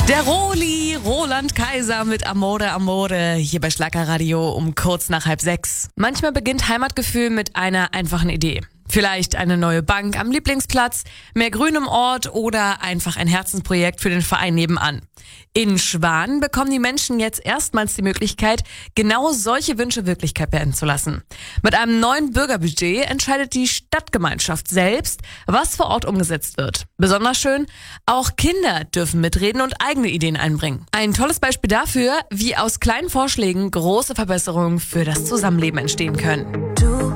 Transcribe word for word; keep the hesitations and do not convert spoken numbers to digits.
Der Roli, Roland Kaiser mit Amore, Amore, hier bei Schlager Radio um kurz nach halb sechs. Manchmal beginnt Heimatgefühl mit einer einfachen Idee. Vielleicht eine neue Bank am Lieblingsplatz, mehr Grün im Ort oder einfach ein Herzensprojekt für den Verein nebenan. In Schwan bekommen die Menschen jetzt erstmals die Möglichkeit, genau solche Wünsche Wirklichkeit werden zu lassen. Mit einem neuen Bürgerbudget entscheidet die Stadtgemeinschaft selbst, was vor Ort umgesetzt wird. Besonders schön, auch Kinder dürfen mitreden und eigene Ideen einbringen. Ein tolles Beispiel dafür, wie aus kleinen Vorschlägen große Verbesserungen für das Zusammenleben entstehen können.